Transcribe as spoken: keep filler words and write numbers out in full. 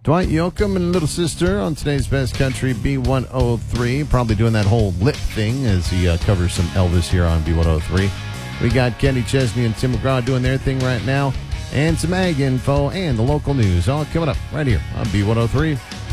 Dwight Yoakam and Little Sister on today's Best Country B one oh three. Probably doing that whole lip thing as he uh, covers some Elvis here on B one oh three. We got Kenny Chesney and Tim McGraw doing their thing right now. And some ag info and the local news all coming up right here on B one oh three.